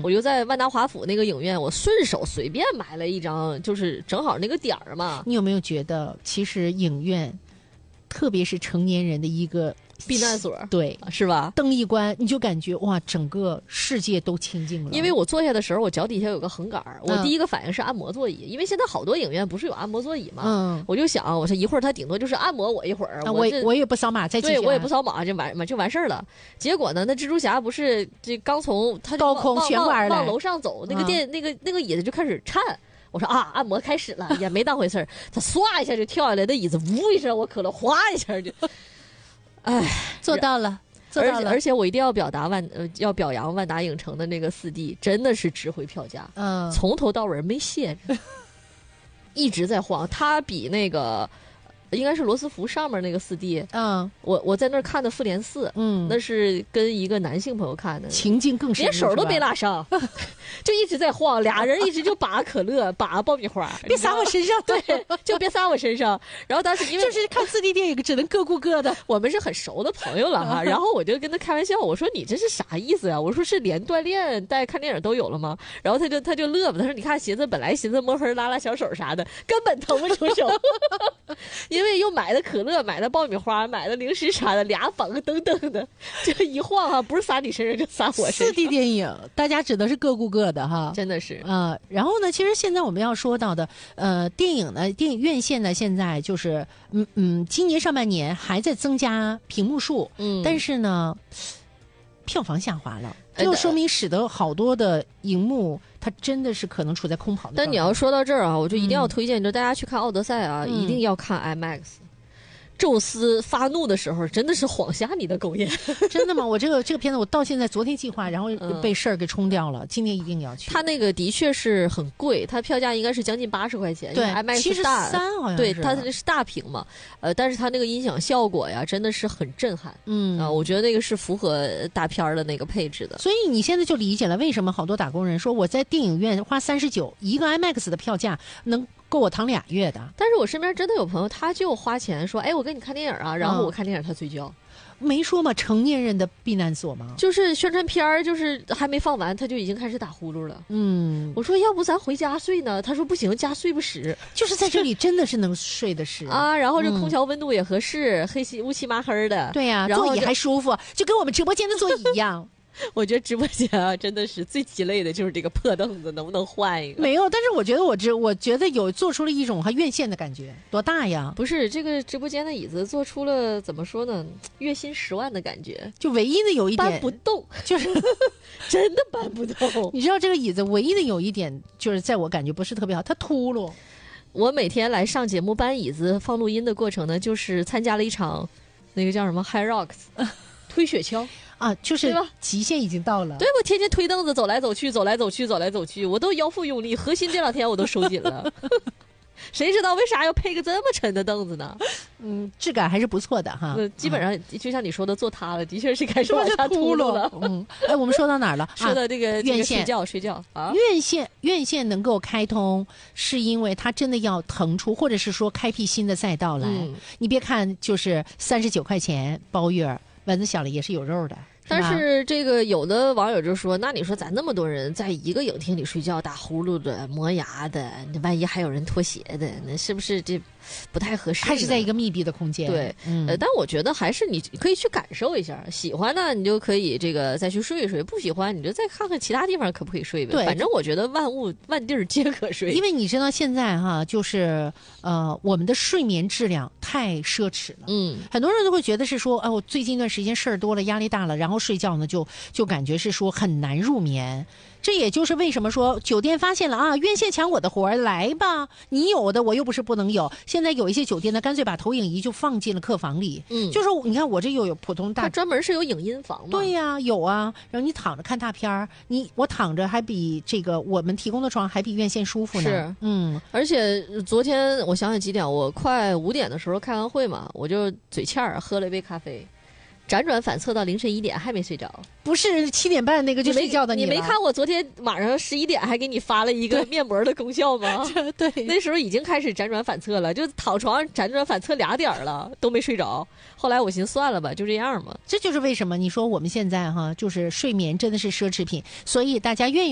我就在万达华府那个影院，我顺手随便买了一张，就是正好那个点儿嘛。 你有没有觉得，其实影院，特别是成年人的一个避难所， 对， 是吧？ 灯一关，你就感觉哇，整个世界都清静了。 因为我坐下的时候，我脚底下有个横杆儿，我第一个反应是按摩座椅，因为现在好多影院不是有按摩座椅嘛，我就想，我说一会儿他顶多就是按摩我一会儿， 我也不扫码再继续， 对我也不扫码就完事儿了。结果呢，那蜘蛛侠不是这刚从他高空悬挂而来， 往楼上走，那个椅子就开始颤。我说啊，按摩开始了，也没当回事儿。他唰一下就跳下来，那椅子呜一声，我可乐哗一下就，哎， 做到了。 而且我一定要要表扬万达影城的那个4D， 真的是值回票价，从头到尾没歇着，一直在晃。它比那个应该是罗斯福上面那个4D，我在那儿看的复联4，那是跟一个男性朋友看的， 情境更深入， 连手都没拉上，就一直在晃，俩人一直就把可乐把爆米花， 别撒我身上， 对，就别撒我身上。然后当时因为就是看4D 电影只能各顾各的， 我们是很熟的朋友了哈。然后我就跟他开玩笑，我说你这是啥意思呀？我说是连锻炼带看电影都有了吗？然后他就乐吧，他说你看本来寻思摸黑拉小手啥的，根本腾不出手，因为又买的可乐，买的爆米花，买的零食啥的，俩绑个噔噔的，就一晃哈，不是撒你身上就撒我身上。 4D 电影大家只能是各顾各的哈， 真的是然后呢，其实现在我们要说到的电影院线呢，现在就是今年上半年还在增加屏幕数，但是呢，票房下滑了。这就说明使得好多的荧幕它真的是可能处在空跑的。 但你要说到这儿啊，我就一定要推荐，就大家去看《奥德赛》啊，一定要看 IMAX。宙斯发怒的时候，真的是晃瞎你的狗眼。 真的吗？我这个片子，我到现在昨天计划，然后被事儿给冲掉了。今年一定要去。 它那个的确是很贵，它票价应该是将近80块钱。 对 ，IMAX 大 73好像是。 对，它是大屏嘛，但是它那个音响效果呀，真的是很震撼。我觉得那个是符合大片的那个配置的。 所以你现在就理解了为什么好多打工人说我在电影院花39一个 IMAX 的票价能够我躺2月的。 但是我身边真的有朋友，他就花钱说，哎，我跟你看电影啊，然后我看电影他睡觉。 没说嘛，成年人的避难所吗？ 就是宣传片儿，就是还没放完，他就已经开始打呼噜了。我说要不咱回家睡呢？他说不行，家睡不实。 就是在这里真的是能睡得实啊，然后这空调温度也合适，乌漆麻黑的。 对呀，座椅还舒服，就跟我们直播间的座椅一样。 我觉得直播间啊，真的是最鸡肋的，就是这个破凳子，能不能换一个？ 没有，但是我觉得有做出了一种院线的感觉，多大呀？ 不是，这个直播间的椅子做出了怎么说呢？月薪10万的感觉， 就唯一的有一点搬不动， 就是真的搬不动。 你知道这个椅子唯一的有一点，就是在我感觉不是特别好，它秃噜。 我每天来上节目搬椅子放录音的过程呢，就是参加了一场那个叫什么 High Rocks 推雪橇。 啊，就是极限已经到了。 对，我天天推凳子走来走去，我都腰腹用力，核心这2天我都收紧了。谁知道为啥要配个这么沉的凳子呢？ 质感还是不错的哈。 基本上就像你说的，坐塌了，的确是开始往下秃噜了。 我们说到哪儿了？ 说到这个院线睡觉啊。 院线能够开通，是因为它真的要腾出，或者是说开辟新的赛道来。你别看就是39块钱包月，蚊子小了也是有肉的。 但是这个有的网友就说，那你说咱那么多人在一个影厅里睡觉，打呼噜的、磨牙的，万一还有人脱鞋的，那是不是这不太合适？ 还是在一个密闭的空间？ 对，但我觉得还是你可以去感受一下，喜欢呢你就可以这个再去睡一睡，不喜欢你就再看看其他地方可不可以睡呗。对，反正我觉得万地儿皆可睡。 因为你知道现在哈，就是我们的睡眠质量太奢侈了。很多人都会觉得是说，我最近一段时间事儿多了，压力大了，然后睡觉呢就感觉是说很难入眠。这也就是为什么说酒店发现了啊，院线抢我的活儿，来吧，你有的我又不是不能有。现在有一些酒店呢，干脆把投影仪就放进了客房里，就是你看我这又有普通大， 它专门是有影音房嘛。 对呀，有啊，然后你躺着看大片儿，我躺着还比这个我们提供的床还比院线舒服呢。 是，而且昨天我想想几点，我快5点的时候开完会嘛，我就嘴欠儿喝了一杯咖啡。辗转反侧到凌晨1点还没睡着， 不是7点半那个就睡觉的你没看我昨天晚上11点还给你发了一个面膜的功效吗？ 对， 那时候已经开始辗转反侧了，就躺床上辗转反侧2点了，都没睡着。后来我寻思算了吧，就这样吧。 这就是为什么你说我们现在哈，就是睡眠真的是奢侈品，所以大家愿意